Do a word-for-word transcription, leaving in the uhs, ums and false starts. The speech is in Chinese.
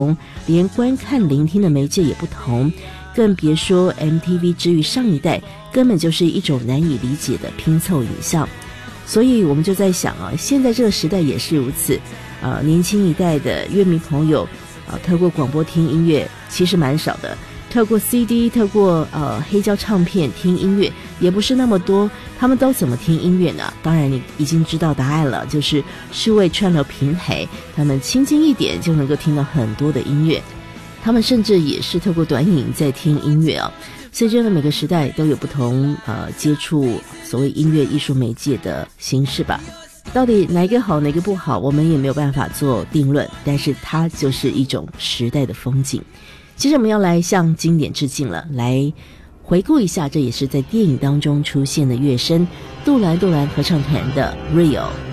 连观看聆听的媒介也不同，更别说 M T V 之于上一代根本就是一种难以理解的拼凑影像。所以我们就在想啊，现在这个时代也是如此，呃，年轻一代的乐迷朋友啊，透过广播听音乐其实蛮少的，透过 C D 透过呃黑胶唱片听音乐也不是那么多。他们都怎么听音乐呢？当然你已经知道答案了，就是数位串流平台，他们轻轻一点就能够听到很多的音乐。他们甚至也是透过短影在听音乐啊。所以真的每个时代都有不同呃接触所谓音乐艺术媒介的形式吧。到底哪个好哪个不好，我们也没有办法做定论，但是它就是一种时代的风景。其实我们要来向经典致敬了，来回顾一下，这也是在电影当中出现的乐声，杜兰杜兰合唱团的 Real。